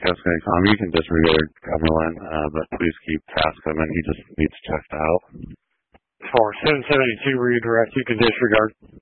You can disregard Cumberland, but please keep Tascam, and he just needs checked out. For 772 redirect, you can disregard.